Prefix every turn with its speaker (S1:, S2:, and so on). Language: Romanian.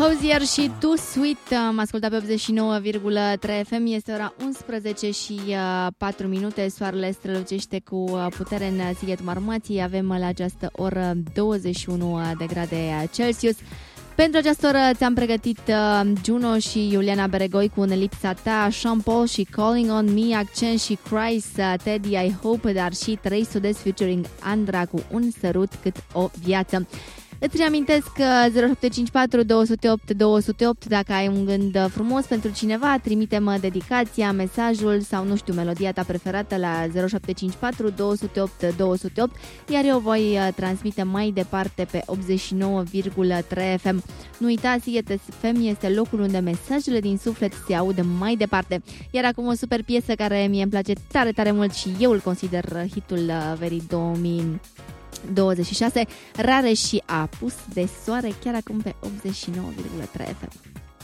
S1: Hozier și Too Sweet, am ascultat pe 89,3 FM, este ora 11 și 4 minute, soarele strălucește cu putere în Sighetul Marmației, avem la această oră 21 de grade Celsius. Pentru această oră ți-am pregătit Juno și Iuliana Beregoi cu În lipsa ta, Sean Paul și Calling on Me, Accent și Christ, Teddy I Hope, dar și 3 Sudezi featuring Andra cu Un sărut cât o viață. Îți reamintesc că 0754 208 208, dacă ai un gând frumos pentru cineva, trimite-mă dedicația, mesajul sau, nu știu, melodia ta preferată la 0754 208 208, iar eu voi transmite mai departe pe 89,3 FM. Nu uita, Sighet FM este locul unde mesajele din suflet se aud mai departe. Iar acum o super piesă care mie îmi place tare, tare mult și eu îl consider hitul verii 2026, Rare și Apus de soare, chiar acum pe 89,3 FM.